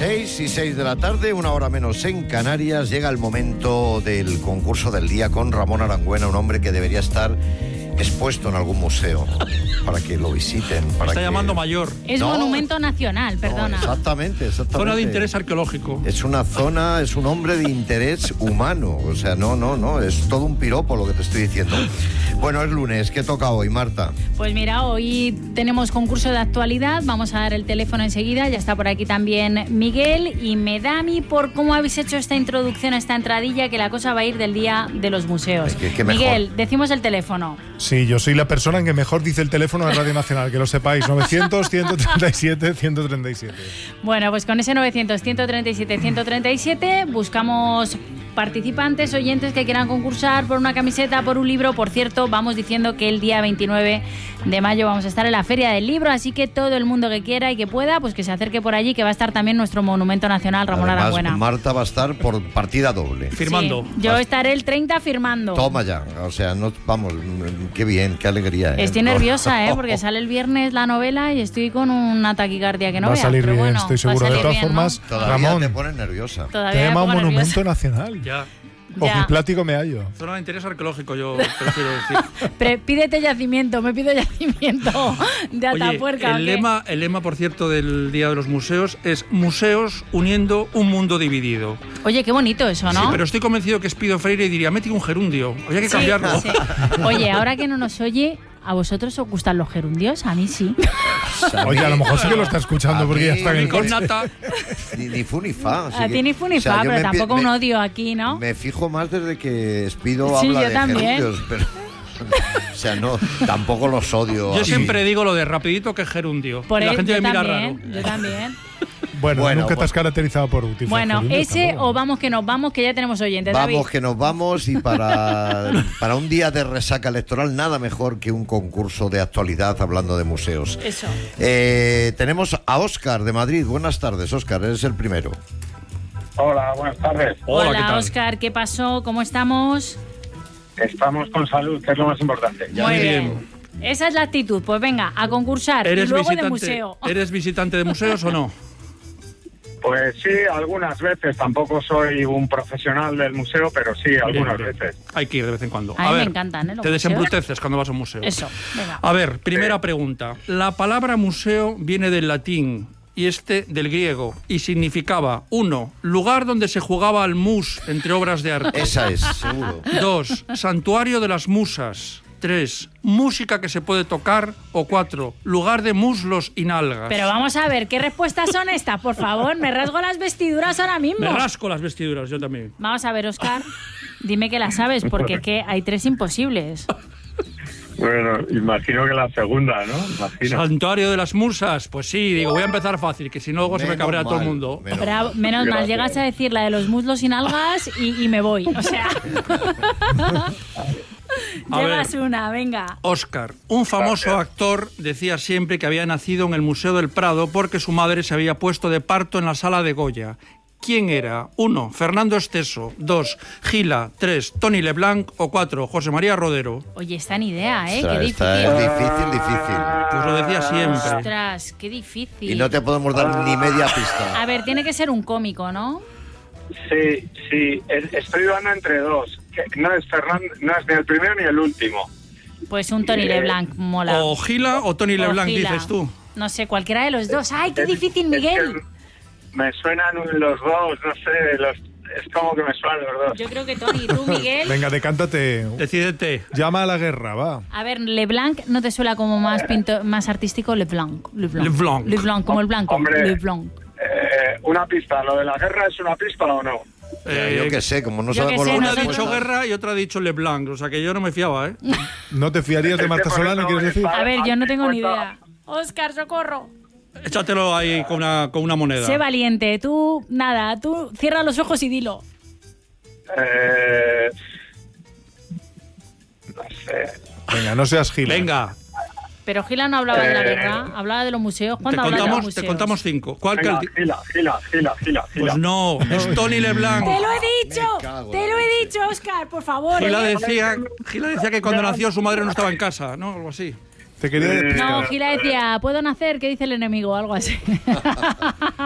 6:06 de la tarde, 1 hora menos en Canarias. Llega el momento del concurso del día con Ramón Arangüena, un hombre que debería estar expuesto en algún museo para que lo visiten. Está llamando mayor. Es monumento nacional, perdona. Exactamente. Zona de interés arqueológico. Es un hombre de interés humano. O sea, no, es todo un piropo lo que te estoy diciendo. Bueno, es lunes. ¿Qué toca hoy, Marta? Pues mira, hoy tenemos concurso de actualidad. Vamos a dar el teléfono enseguida. Ya está por aquí también Miguel. Y me da a mí, por cómo habéis hecho esta introducción, esta entradilla, que la cosa va a ir del día de los museos. ¿Qué Miguel, mejor? decimos el teléfono. Sí, yo soy la persona que mejor dice el teléfono de Radio Nacional, que lo sepáis, 900-137-137. Bueno, pues con ese 900-137-137 buscamos participantes, oyentes que quieran concursar por una camiseta, por un libro. Por cierto, vamos diciendo que el día 29 de mayo vamos a estar en la Feria del Libro, así que todo el mundo que quiera y que pueda, pues que se acerque por allí, que va a estar también nuestro monumento nacional, Ramón Arangüena. Marta va a estar por partida doble. Firmando. Sí, yo estaré el 30 firmando. Toma ya, o sea, vamos, qué bien, qué alegría. Estoy nerviosa, porque sale el viernes la novela y estoy con una taquicardia que no va veas. a salir pero bien, bueno, estoy seguro. De todas formas, Todavía Ramón, te pones nerviosa. Todavía te me llama un pongo monumento nerviosa. nacional. Ya. Ojiplático me hallo. Zona de interés arqueológico, yo prefiero decir. Pídete yacimiento, me pido yacimiento de Atapuerca. Oye, el lema, por cierto, del Día de los Museos es Museos uniendo un mundo dividido. Oye, qué bonito eso, ¿no? Sí, pero estoy convencido que es Pido Freire y diría, mete un gerundio. Habría que cambiarlo. Sí. Oye, ahora que no nos oye, ¿a vosotros os gustan los gerundios? A mí sí. Oye, a lo mejor sí que lo está escuchando porque ya está en el Con coche. nata. Ni fu ni fa. A ti ni fu ni fa, pero tampoco un odio aquí, ¿no? Me fijo más desde que Espido Sí, habla yo de también. gerundios, pero... O sea, no, tampoco los odio. Yo así. siempre digo lo de rapidito que gerundio. Por Y la él, gente yo me mira también, raro. yo también. Bueno, Bueno, nunca te pues- has caracterizado por utilizar Bueno, gerundios ese tampoco. o vamos que nos vamos, que ya tenemos oyentes, Vamos David. que nos vamos y para un día de resaca electoral nada mejor que un concurso de actualidad hablando de museos. Eso. Tenemos a Óscar de Madrid. Buenas tardes, Óscar, eres el primero. Hola, buenas tardes. Hola, ¿qué tal? Óscar, ¿qué pasó? ¿Cómo estamos? Estamos con salud, que es lo más importante. Muy bien. Esa es la actitud. Pues venga, a concursar. Y luego de museo. ¿Eres visitante de museos o no? Pues sí, algunas veces. Tampoco soy un profesional del museo, pero sí, algunas Bien. veces. Hay que ir de vez en cuando. A mí me encantan, los te museos. desembruteces cuando vas a un museo. Eso, venga. A ver, primera pregunta. La palabra museo viene del latín y del griego y significaba 1. Lugar donde se jugaba al mus entre obras de arte. Esa es, seguro. 2. Santuario de las musas. 3. Música que se puede tocar. O 4. Lugar de muslos y nalgas. Pero vamos a ver, ¿qué respuestas son estas? Por favor, me rasgo las vestiduras ahora mismo. Me rasco las vestiduras, yo también. Vamos a ver, Óscar, dime que la sabes, porque es que hay 3 imposibles. Bueno, imagino que la segunda, ¿no? Imagino. Santuario de las musas. Pues sí, digo, voy a empezar fácil, que si no luego se me Menos cabrea todo el mal, mundo. menos Bravo, mal. menos mal, Gracias. llegas a decir la de los muslos sin algas y me voy. O sea, A llevas ver. una, venga. Óscar, un famoso actor decía siempre que había nacido en el Museo del Prado porque su madre se había puesto de parto en la sala de Goya. ¿Quién era? 1. Fernando Esteso. 2. Gila. 3. Tony Leblanc. O 4. José María Rodero. Oye, está ni idea, ¿eh? Ostras, Qué esta difícil. es difícil. Pues lo decía siempre. Ostras, qué difícil. Y no te podemos dar ni media pista. A ver, tiene que ser un cómico, ¿no? Sí, estoy dudando entre dos. Que no es Fernando, no es ni el primero ni el último. Pues un Tony LeBlanc, mola. O Gila o Tony O Leblanc, Gila. dices tú. No sé, cualquiera de los dos. ¡Ay, qué difícil, Es Miguel! que me suenan los dos, no sé, es como que me suenan los dos. Yo creo que Tony, ¿tú, Miguel? Venga, decántate. Decídete. Llama a la guerra, va. A ver, LeBlanc, ¿no te suena como más artístico? LeBlanc. Leblanc. LeBlanc, como el blanco. Hombre. LeBlanc. Una pista, ¿lo de la guerra es una pista o no? Yo qué sé, como no yo sabemos qué sé, lo Una no ha sé. dicho guerra y otra ha dicho Leblanc, o sea que yo no me fiaba, ¿eh? ¿No te fiarías de Marta Solano, quieres decir? A ver, yo no tengo ni idea. Óscar, socorro. Échatelo ahí con una moneda. Sé valiente. Tú, nada, tú cierra los ojos y dilo. No sé. Venga, no seas gila. Venga, Pero Gila no hablaba de la guerra, hablaba de los museos. te ¿Cuándo habla de los contamos, museos? te contamos 5. ¿Cuál Venga, Gila? Gila. Pues no, es Tony Leblanc. ¡Te lo he dicho! Me cago ¡Te en lo la he dicho, Óscar! Por favor. Gila ¿eh? decía que cuando nació su madre no estaba en casa, ¿no? Algo así. Te quería despistar. No, Gila decía, ¿puedo nacer? ¿Qué dice el enemigo? Algo así.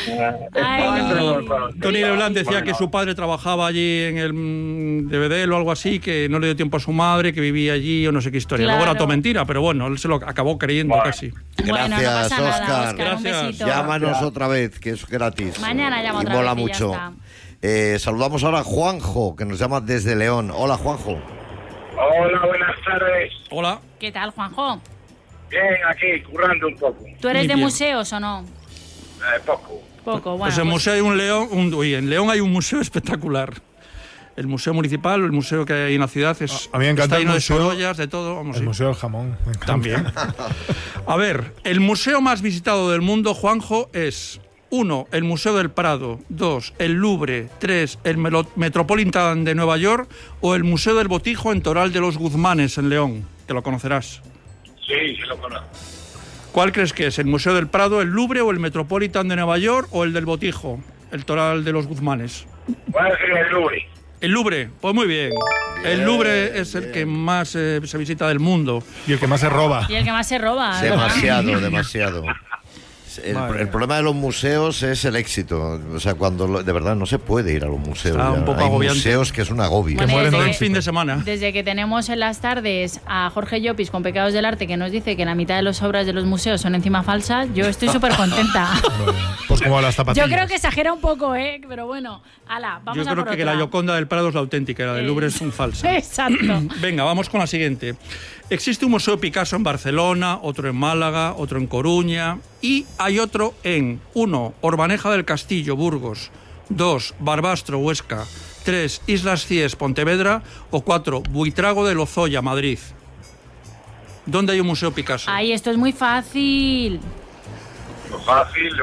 Estaba entre los dos. Tony Leblanc decía Bueno, que su padre trabajaba allí en el DVD o algo así, que no le dio tiempo a su madre, que vivía allí o no sé qué historia. Claro. Luego era todo mentira, pero bueno, él se lo acabó creyendo Bueno. casi. Bueno, no Gracias, pasa nada, Óscar. Óscar, un Gracias. besito. Llámanos otra vez, que es gratis. Mañana llama y otra mola vez y ya mucho. Saludamos ahora a Juanjo, que nos llama desde León. Hola, Juanjo. Hola, buenas tardes. Hola. ¿Qué tal, Juanjo? Bien, aquí, currando un poco. ¿Tú eres Muy de bien. museos o no? Poco. Poco, bueno. Pues en museo hay un León, en León hay un museo espectacular. El museo municipal, el museo que hay en la ciudad A mí me encanta está el lleno museo- de Sorollas, de todo. Vamos, El sí. Museo del Jamón. Me encanta. También. A ver, el museo más visitado del mundo, Juanjo, es 1. El Museo del Prado, 2. El Louvre, 3. El Metropolitan de Nueva York o el Museo del Botijo en Toral de los Guzmanes, en León, que lo conocerás. Sí, sí lo conozco. ¿Cuál crees que es? ¿El Museo del Prado, el Louvre o el Metropolitan de Nueva York o el del Botijo, el Toral de los Guzmanes? Voy a decir el Louvre. El Louvre, pues muy bien. El Louvre es el que más se visita del mundo. Y el que más se roba. Y el que más se roba, ¿verdad? Demasiado. El problema de los museos es el éxito. O sea, cuando de verdad no se puede ir a los museos. Está un ya. poco Hay agobiante. museos que es un agobio. Bueno, Mueren desde el que- fin de semana. Desde que tenemos en las tardes a Jorge Llopis con Pecados del Arte, que nos dice que la mitad de las obras de los museos son encima falsas, yo estoy súper contenta. Pues como a las zapatillas. Yo creo que exagera un poco, pero bueno. Ala, vamos Yo a creo por que otra. la Gioconda del Prado es la auténtica, la del Louvre es un falso. Exacto. Venga, vamos con la siguiente. Existe un Museo Picasso en Barcelona, otro en Málaga, otro en Coruña y hay otro en 1. Orbaneja del Castillo, Burgos, 2. Barbastro, Huesca, 3. Islas Cíes, Pontevedra o 4. Buitrago de Lozoya, Madrid. ¿Dónde hay un Museo Picasso? Ay, esto es muy fácil. Lo fácil,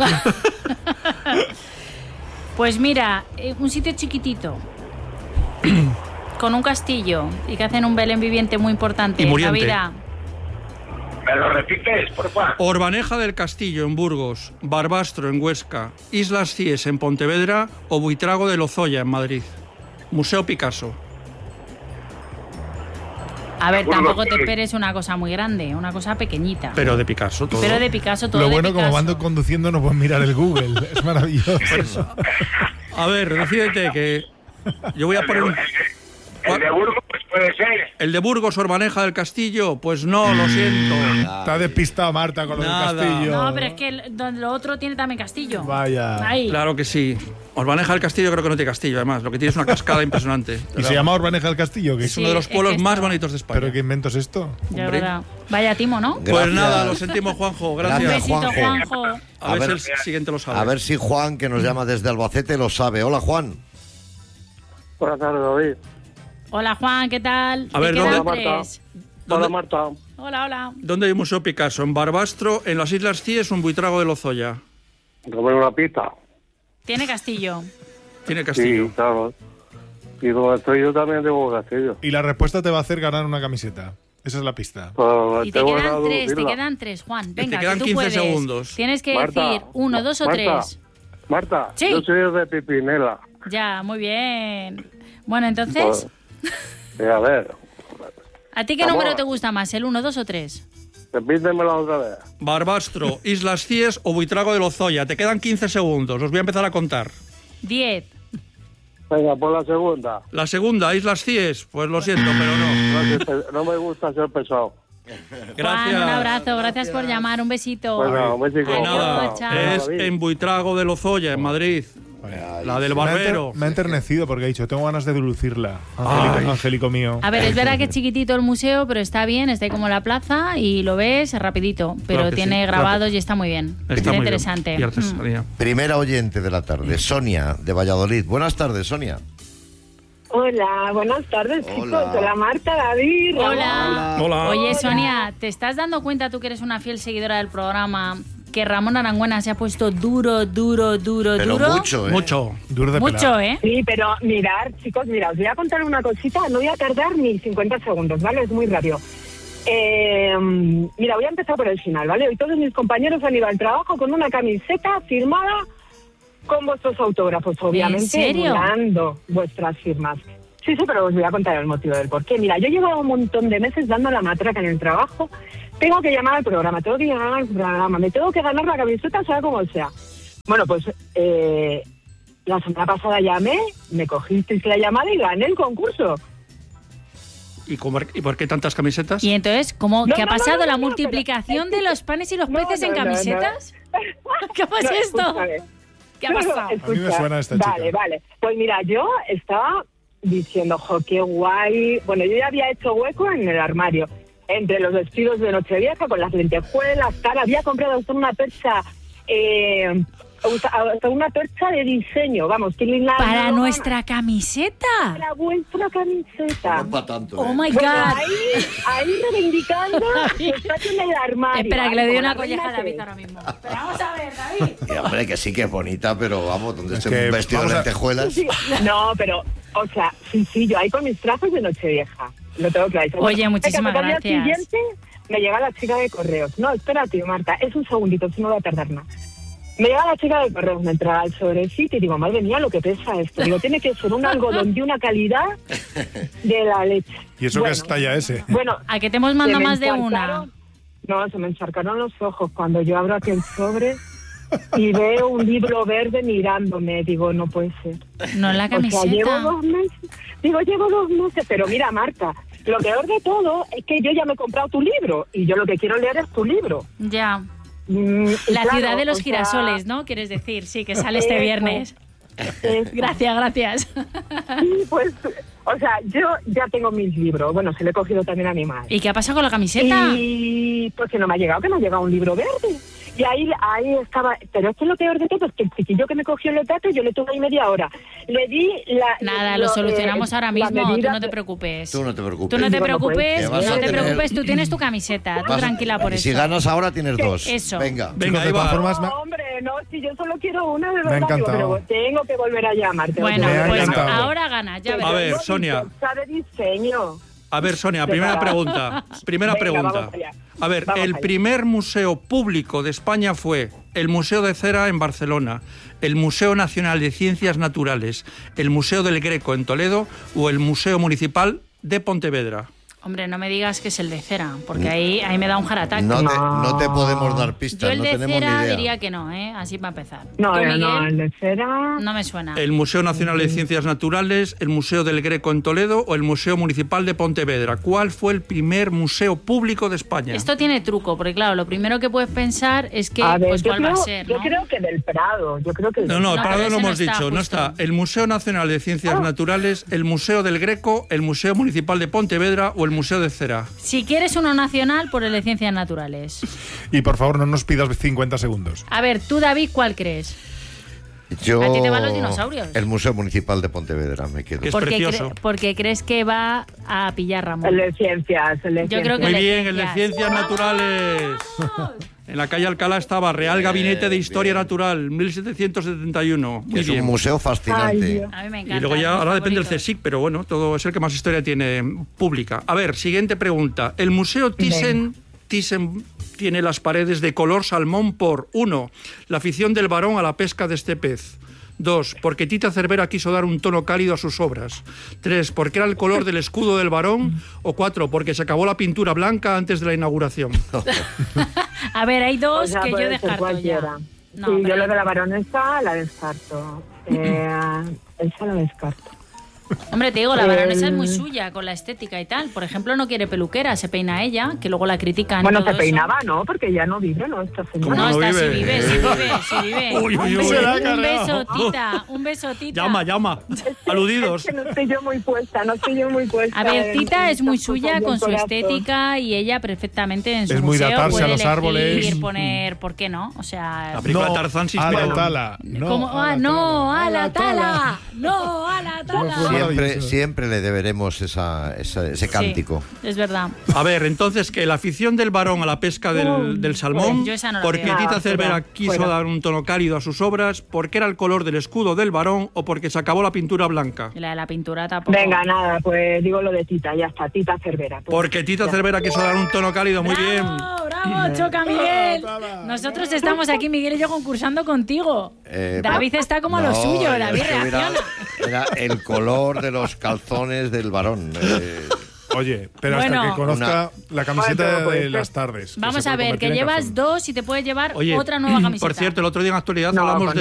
Pues mira, un sitio chiquitito, con un castillo y que hacen un Belén viviente muy importante Y en muriente. Navidad. ¿Me lo repites, por favor? Orbaneja del Castillo en Burgos, Barbastro en Huesca, Islas Cíes en Pontevedra o Buitrago de Lozoya en Madrid. Museo Picasso. A ver, Burgos, tampoco te sí. esperes una cosa muy grande, una cosa pequeñita. Pero de Picasso todo. Pero de Picasso, todo Lo de bueno, Picasso. como van conduciendo, no pueden mirar el Google. Es maravilloso. A ver, decídete que yo voy a poner un... El de Burgos, pues puede ser. El de Burgos, Orbaneja del Castillo, pues no, lo siento. Está despistado Marta con lo Nada. del castillo. No, pero es que lo otro tiene también castillo. Vaya. Ahí. Claro que sí. Orbaneja del Castillo creo que no tiene castillo, además. Lo que tiene es una cascada impresionante. ¿Y se llama Orbaneja del Castillo? Que Es uno de los Sí, pueblos es que más esto- bonitos de España. ¿Pero qué invento es esto? Ya hombre. verá. Vaya timo, ¿no? Pues Gracias. nada, lo sentimos, Juanjo. Gracias. Un Gracias, besito, Juanjo. Juanjo. A ver A si ver- el siguiente lo sabe. A ver si Juan, que nos llama desde Albacete, lo sabe. Hola, Juan. Buenas tardes, David. Hola, Juan, ¿qué tal? A ver, ¿Te quedan ¿dónde- tres? ¿Dónde- Hola, Marta. Hola, hola. ¿Dónde hay un museo Picasso? En Barbastro, en las Islas Cíes o en Buitrago de Lozoya. Tomé una pista. Tiene castillo. Tiene castillo. Sí, claro. Y donde estoy yo también tengo castillo. Y la respuesta te va a hacer ganar una camiseta. Esa es la pista. Pero Y te tengo quedan que tres, te deducirla. quedan tres, Juan. Venga, quedan que tú 15 puedes. segundos. Tienes que Marta, decir 1, 2 o Marta, 3. Marta, Sí. yo soy de Pipinela. Ya, muy bien. Bueno, entonces, A ver, ¿a ti qué Vamos. número te gusta más, el 1, 2 o 3? repítemela otra vez. Barbastro, Islas Cíes o Buitrago de Lozoya. Te quedan 15 segundos. Os voy a empezar a contar. 10. Venga, por la segunda. La segunda, Islas Cíes. Pues lo siento, pero no. No me gusta ser pesado. Gracias. Juan, un abrazo, gracias por llamar, un besito. Bueno, un besito. De nada. Chao. Es en Buitrago de Lozoya, en Madrid. La del barbero. Me ha enternecido porque ha dicho, tengo ganas de lucirla. Ay. Angélico mío. A ver, es verdad que es chiquitito el museo, pero está bien, está ahí como la plaza y lo ves rapidito, pero Claro que tiene sí, grabados y está muy bien. Está muy interesante. bien. Y artesanía. Primera oyente de la tarde, Sonia, de Valladolid. Buenas tardes, Sonia. Hola, buenas tardes, Hola. chicos. Hola, Marta, David. Hola. Hola. Oye, Sonia, ¿te estás dando cuenta tú que eres una fiel seguidora del programa que Ramón Arangüena se ha puesto duro? Pero mucho, ¿eh? Mucho. Duro de Mucho, pelar. ¿eh? Sí, pero mirad, chicos, mirad, os voy a contar una cosita. No voy a tardar ni 50 segundos, ¿vale? Es muy rápido. Mira, voy a empezar por el final, ¿vale? Hoy todos mis compañeros han ido al trabajo con una camiseta firmada con vuestros autógrafos, obviamente, serio? emulando vuestras firmas. Sí, pero os voy a contar el motivo del por qué. Mira, yo llevo un montón de meses dando la matraca en el trabajo. Tengo que llamar al programa, me tengo que ganar la camiseta, sea como sea. Bueno, pues la semana pasada llamé, me cogisteis la llamada y gané el concurso. ¿Y por qué tantas camisetas? Y entonces, ¿qué ha pasado? ¿La multiplicación de los panes y los peces en camisetas? ¿Qué pasa esto? Escúchame. ¿Qué ha pasado? A mí me suena esta chica. Vale. Pues mira, yo estaba diciendo, qué guay. Bueno, yo ya había hecho hueco en el armario. Entre los vestidos de Nochevieja, con las lentejuelas, tal. Había comprado hasta una percha... hasta una percha de diseño, vamos, para nuestra camiseta. Para vuestra camiseta. No para tanto. Oh my Bueno, God. ahí reivindicando que estás en el armario. Espera, que le doy una Como colleja a la David reina ahora mismo. Pero vamos a ver, David. Y, hombre, que sí que es bonita, pero vamos, donde Es esté que un vestido de vamos a- lentejuelas. Sí. No, pero, o sea, sí, yo ahí con mis trazos de Nochevieja. Lo tengo claro. Oye, muchísimas al día gracias. siguiente me llega la chica de correos. No, espérate, Marta, es un segundito, si no va a tardar más. Me llega la chica de correos, me entra al sobrecito y digo, madre mía, lo que pesa esto. Digo, tiene que ser un algodón de una calidad de la leche. ¿Y eso Bueno, que es talla ese? Bueno, ¿A qué te hemos mandado se me más de una? encharcaron- No, se me encharcaron los ojos cuando yo abro aquel sobre y veo un libro verde mirándome. Digo, no puede ser. No en la O sea, camiseta. llevo 2 meses. Digo, llevo 2 meses. Pero mira, Marta, lo peor de todo es que yo ya me he comprado tu libro y yo lo que quiero leer es tu libro. Ya. Y La claro, ciudad de los o sea, girasoles, ¿no? Quieres decir, sí, que sale este Eso. viernes. eso. Gracias. Sí, pues, o sea, yo ya tengo mis libros. Bueno, se lo he cogido también a mi madre. ¿Y qué ha pasado con la camiseta? Y pues que no me ha llegado un libro verde. Y ahí estaba, pero es que lo peor de todo es que el chiquillo que me cogió los datos, yo le tuve ahí media hora. Le di Nada, lo solucionamos ahora mismo, tú medida- no te preocupes. Tú no te preocupes. Tú no te Digo, no preocupes, puede ser. no Que vas a te tener- preocupes, tú tienes tu camiseta, tú Vas- tranquila por y eso. si ganas ahora tienes 2. Eso. Venga. Venga, Chicos, de ahí todas va. formas, No, hombre, no, si yo solo quiero una, de verdad. Me ha Digo, encantado. pero tengo que volver a llamarte. Bueno, Me ha pues encantado. ahora ganas, ya Pero A verás. ver, tengo Sonia. mi bolsa de diseño. A ver, Sonia, primera pregunta. Venga, vamos allá. A ver, Vamos el allá. primer museo público de España fue el Museo de Cera en Barcelona, el Museo Nacional de Ciencias Naturales, el Museo del Greco en Toledo o el Museo Municipal de Pontevedra. Hombre, no me digas que es el de cera, porque ahí me da un heart attack. No te podemos dar pistas, Yo el no de tenemos ni cera idea. diría que no, así para empezar. No, ¿Tú, Miguel? no, el de cera. No me suena. El Museo Nacional de Ciencias Naturales, el Museo del Greco en Toledo o el Museo Municipal de Pontevedra. ¿Cuál fue el primer museo público de España? Esto tiene truco, porque claro, lo primero que puedes pensar es que, A ver, pues, yo ¿cuál va a creo- ser? Yo ¿no? creo que del Prado. Yo creo que No, No, el Prado pero no ese no hemos está, dicho, no justo. está. El Museo Nacional de Ciencias Naturales, el Museo del Greco, el Museo Municipal de Pontevedra o el Museo de Cera. Si quieres uno nacional, por el de ciencias naturales. Y por favor, no nos pidas 50 segundos. A ver, tú, David, ¿cuál crees? Yo... A ti te van los dinosaurios. El Museo Municipal de Pontevedra, me quedo. Que es Porque, precioso. porque crees que va a pillar Ramón. el de ciencias. El de Yo creo que Muy el de bien, el de ciencias. Ciencias Naturales. En la calle Alcalá estaba Real Gabinete de Historia Natural, 1771. Muy Es bien. un museo Ay, fascinante. Dios. A mí me encanta. Y luego ya, es mi ahora depende del favorito. CSIC, pero bueno, todo es el que más historia tiene pública. A ver, siguiente pregunta. El Museo Thyssen tiene las paredes de color salmón por 1. La afición del varón a la pesca de este pez. 2. Porque Tita Cervera quiso dar un tono cálido a sus obras. 3. Porque era el color del escudo del varón. O 4. Porque se acabó la pintura blanca antes de la inauguración. A ver, hay dos O sea, que yo puede ser descarto cualquiera. ya. No, sí, yo pero- lo de la baronesa la descarto. Esa la descarto. Hombre, te digo, la baronesa es muy suya con la estética y tal. Por ejemplo, no quiere peluquera, se peina ella, que luego la critican. Bueno, todo se eso. peinaba, ¿no? Porque ya no vive, ¿no? Esta señora. No, ¿Cómo está, no sí vive? vive, sí vive, sí vive. Uy, uy, uy. Se la ha Un cargado. beso, Tita, un beso, Tita. Llama. Aludidos. Es que no estoy yo muy puesta, A ver, Tita es muy suya con su corazón. estética y ella perfectamente en su Es muy de museo atarse puede a los elegir, árboles. poner, ¿por qué no? O sea, La película Tarzán se a inspiró. la tala. como, no, a la tala, no, a la tala. Siempre, siempre le deberemos ese cántico. Sí, es verdad. A ver, entonces, que la afición del varón a la pesca del salmón, Yo esa no la porque veo. Tita Nada, Cervera fuera, quiso fuera. dar un tono cálido a sus obras, porque era el color del escudo del varón o porque se acabó la pintura blanca. Y la de la pintura tampoco. Venga, nada, pues digo lo de Tita, ya está, Tita Cervera. Pues. Porque Tita Cervera quiso dar un tono cálido, muy bien. ¡Bravo, Choca Miguel! Nosotros estamos aquí, Miguel y yo, concursando contigo. David está como a lo suyo, David es que reacciona. Era el color de los calzones del varón. Oye, pero Bueno. hasta que conozca la camiseta Bueno, pues, de las tardes. Vamos se a puede ver, que convertir en llevas cajón. 2 y te puedes llevar Oye, otra nueva camiseta. por cierto, el otro día en Actualidad No, hablamos con